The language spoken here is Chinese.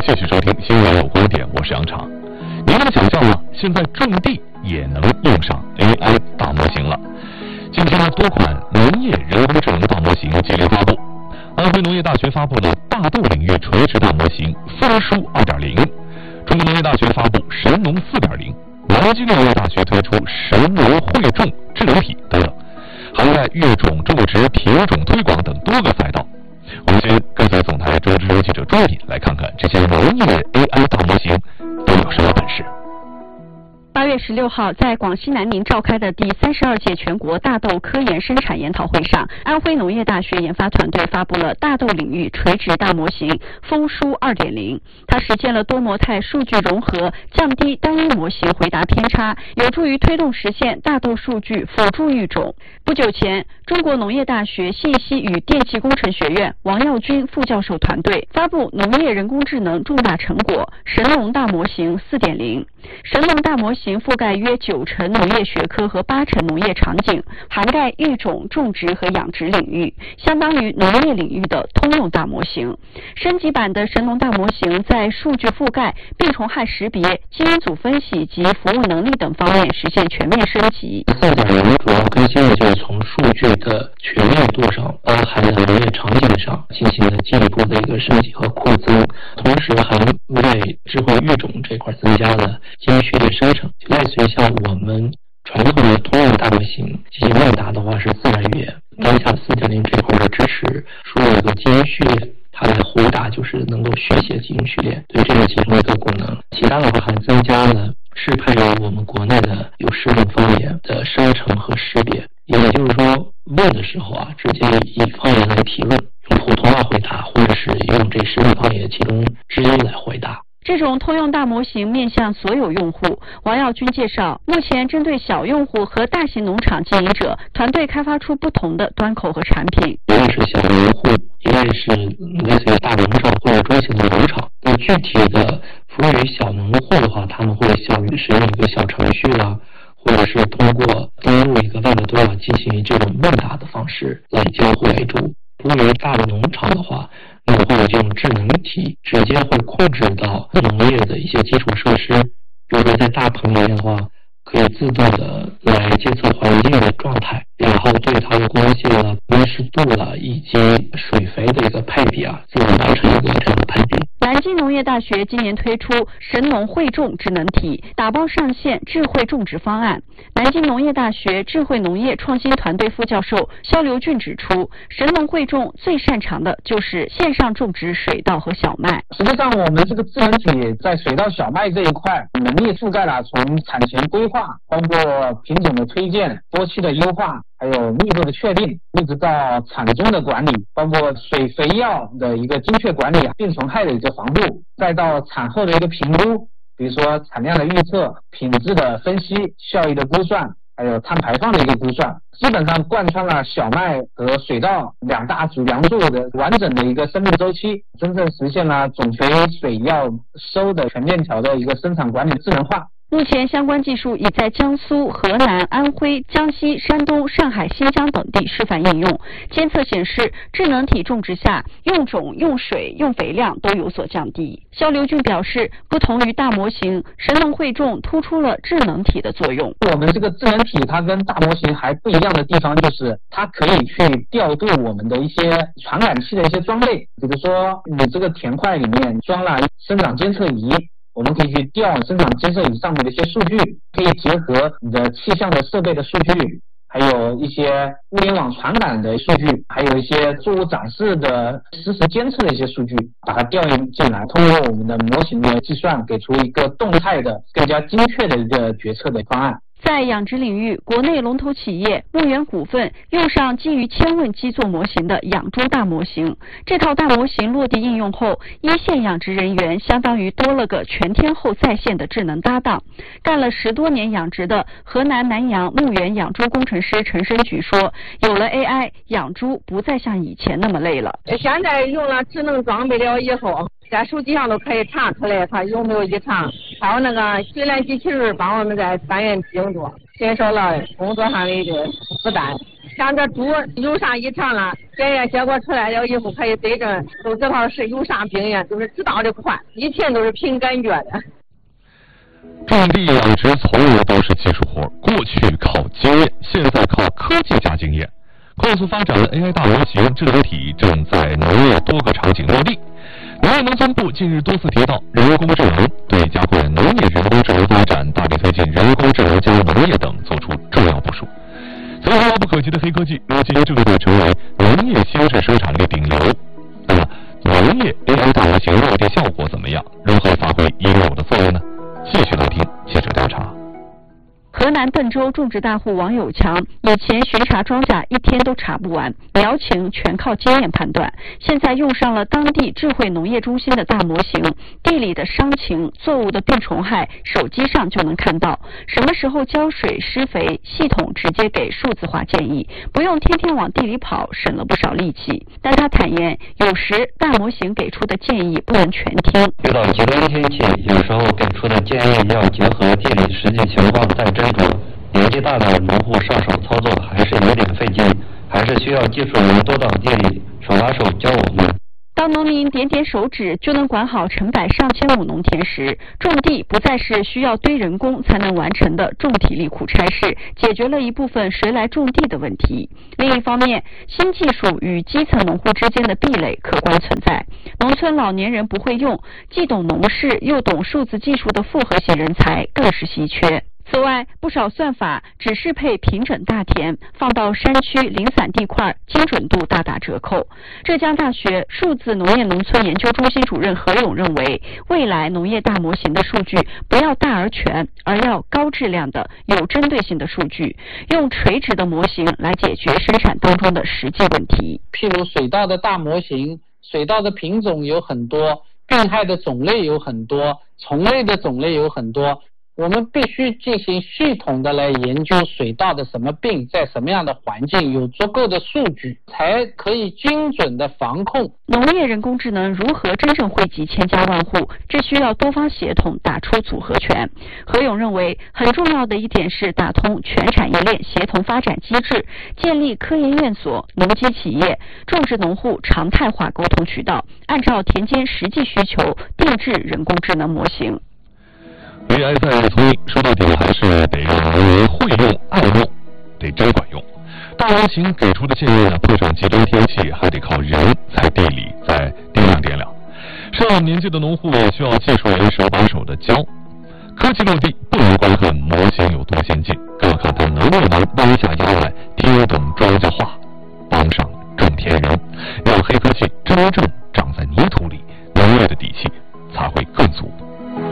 继续收听新闻有观点，我是杨畅。您能想象吗？现在种地也能用上 AI 大模型了。近期呢，多款农业人工智能大模型接连发布。安徽农业大学发布了大豆领域垂直大模型丰舒 2.0， 中国农业大学发布神农 4.0， 南京农业大学推出神农汇种智能体等等，涵盖育种、种植、品种推广等多个赛道。我们先跟随总台中之声记者朱莉来看看这些农业 AI 大模型都有什么本事。 8月16号，在广西南宁召开的第32届全国大豆科研生产研讨会上，安徽农业大学研发团队发布了大豆领域垂直大模型丰舒 2.0， 它实现了多模态数据融合，降低单一模型回答偏差，有助于推动实现大豆数据辅助育种。不久前，中国农业大学信息与电气工程学院王耀军副教授团队发布农业人工智能重大成果神农大模型 4.0。 神农大模型覆盖约90%农业学科和80%农业场景，涵盖育种、种植和养殖领域，相当于农业领域的通用大模型。升级版的神农大模型在数据覆盖、病虫害识别、基因组分析及服务能力等方面实现全面升级。 4.0主要更新的就是从数据的全面度上，包含了农业场景上进行了进一步的一个升级和扩增，同时还为智慧育种这块增加了基因序列生成，类似于像我们传统的通用大模型进行问答的话是自然语言，当下4.0这块的支持输入一个基因序列，它来回答就是能够续写基因序列，对这个其中一个功能。其他的话还增加了适配于我们国内的有10种方言的生成和识别，也就是说问的时候直接以方言来提问，用普通话回答，或者是用这10种方言其中之一来回答。 这种通用大模型面向所有用户。王耀军介绍，目前针对小用户和大型农场经营者，团队开发出不同的端口和产品。 一类是小农户，一类是类似于大农场或者中型的农场。那具体的服务于小农户的话，他们会使用一个小程序或者是通过登录一个万能多网进行这种问答的方式来交互为主。服务于大的农场的话，那么会有这种智能体直接会控制到农业的一些基础设施，比如说在大棚里面的话，可以自动的来监测环境的状态，然后对它的光线温湿度以及水肥的一个配比自动完成一个这样的配比。 南京农业大学今年推出神农汇种智能体，打包上线智慧种植方案。南京农业大学智慧农业创新团队副教授肖刘俊指出，神农汇种最擅长的就是线上种植水稻和小麦。 实际上我们这个智能体在水稻小麦这一块能力覆盖了从产前规划，包括品种的推荐、多期的优化，还有密度的确定，一直到产中的管理，包括水肥药的一个精确管理，病虫害的一个防护，再到产后的一个评估，比如说产量的预测、品质的分析、效益的估算，还有碳排放的一个估算，基本上贯穿了小麦和水稻2大主梁柱的完整的一个生命周期，真正实现了种肥水药收的全链条的一个生产管理智能化。 目前相关技术已在江苏、河南、安徽、江西、山东、上海、新疆等地示范应用。监测显示，智能体种植下用种、用水、用肥量都有所降低。肖刘俊表示，不同于大模型，神农汇种突出了智能体的作用。 我们这个智能体它跟大模型还不一样的地方，就是它可以去调度我们的一些传感器的一些装备，比如说你这个田块里面装了生长监测仪，我们可以去调生长监测仪上面的一些数据，可以结合你的气象的设备的数据，还有一些物联网传感的数据，还有一些作物长势的实时监测的一些数据，把它调用进来，通过我们的模型的计算，给出一个动态的、更加精确的一个决策的方案。 在养殖领域，国内龙头企业牧原股份用上基于千问基座模型的养猪大模型。这套大模型落地应用后，一线养殖人员相当于多了个全天候在线的智能搭档。干了10多年养殖的河南南阳牧原养猪工程师陈生举说，有了 AI， 养猪不再像以前那么累了。 现在用了智能装备了以后，在手机上都可以查出来它有没有异常，还有那个水缆机器人帮我们在单元种植，减少了工作上的一个负担。 像这猪有啥异常了，检验结果出来了以后可以对症，都知道是有啥病呀，就是知道的快，以前都是凭感觉的。 种地养殖从来都是技术活，过去靠经验，现在靠科技加经验。快速发展的 AI 大模型智能体正在农业多个场景落地。农业农村部近日多次提到人工智能，对加快农业人工智能发展、大力推进人工智能加农业等做出重要部署。曾遥不可及的黑科技，如今正在成为农业新质生产力顶流。那么，农业 AI 大模型落地效果怎么样？如何发挥应有的作用呢？继续来听记者调查。 河南邓州种植大户王有强以前巡查庄稼一天都查不完，苗情全靠经验判断，现在用上了当地智慧农业中心的大模型，地里的伤情、作物的病虫害，手机上就能看到，什么时候浇水施肥，系统直接给数字化建议，不用天天往地里跑，省了不少力气。但他坦言，有时大模型给出的建议不能全听， 遇到极端天气，有时候给出的建议要结合地理实际情况再斟酌。年纪大的农户上手操作还是有点费劲，还是需要技术人多到地里手拉手教我们。 当农民点点手指就能管好成百上千亩农田时，种地不再是需要堆人工才能完成的重体力苦差事，解决了一部分谁来种地的问题。另一方面，新技术与基层农户之间的壁垒客观存在，农村老年人不会用，既懂农事又懂数字技术的复合型人才更是稀缺。此外，不少算法只适配平整大田，放到山区零散地块，精准度大打折扣。浙江大学数字农业农村研究中心主任何勇认为，未来农业大模型的数据不要大而全，而要高质量的、有针对性的数据，用垂直的模型来解决生产当中的实际问题。 譬如水稻的大模型，水稻的品种有很多，病害的种类有很多，虫类的种类有很多。我们必须进行系统的来研究水稻的什么病在什么样的环境，有足够的数据才可以精准的防控。 农业人工智能如何真正惠及千家万户，这需要多方协同，打出组合拳。何勇认为，很重要的一点是打通全产业链协同发展机制，建立科研院所、农机企业、种植农户常态化沟通渠道，按照田间实际需求定制人工智能模型。 AI 再聪明，说到底还是得让农民会用、爱用，得真管用。大模型给出的建议呢，碰上极端天气，还得靠人在地里再掂量掂量。上了年纪的农户也需要技术人手把手的教。科技落地不能光看模型有多先进，更要看它能不能弯下腰来听懂庄稼话，帮上种田人，让黑科技真正长在泥土里，农业的底气